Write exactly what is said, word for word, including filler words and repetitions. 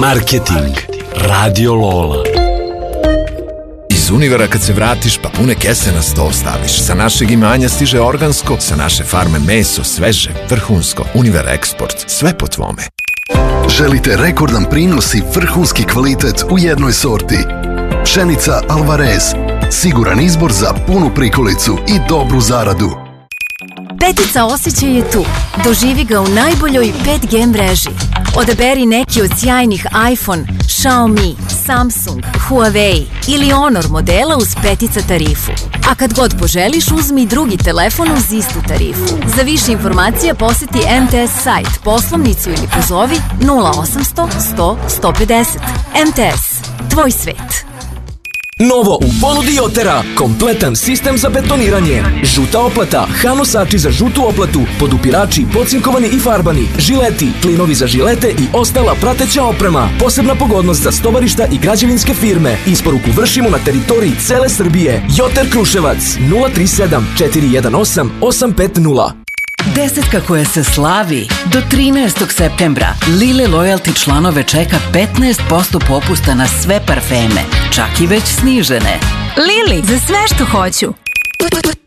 Marketing. Radio Lola. Iz Univera kad se vratiš pa pune kese na sto staviš. Sa našeg imanja stiže organsko, sa naše farme meso, sveže, vrhunsko. Univer Eksport, sve po tvome. Želite rekordan prinos i vrhunski kvalitet u jednoj sorti? Pšenica Alvarez, siguran izbor za punu prikolicu i dobru zaradu. Petica osjećaj je tu. Doživi ga u najboljoj pet G mreži. Odaberi neki od sjajnih iPhone, Xiaomi, Samsung, Huawei ili Honor modela uz petica tarifu. A kad god poželiš, uzmi drugi telefon uz istu tarifu. Za više informacija poseti M T S sajt, poslovnicu ili pozovi nula osamsto sto sto pedeset. M T S, tvoj svet. Novo u ponudi Jotera, kompletan sistem za betoniranje. Žuta oplata, hanosači za žutu oplatu, podupirači, pocinkovani i farbani, žileti, klinovi za žilete i ostala prateća oprema. Posebna pogodnost za stovarišta i građevinske firme. Isporuku vršimo na teritoriji cele Srbije. Joter Kruševac nula tri sedam četiri jedan osam osam pet nula. Desetka koja se slavi. Do trinaestog septembra Lile Loyalty članove čeka petnaest posto popusta na sve parfeme, čak i već snižene. Lili, za sve što hoću.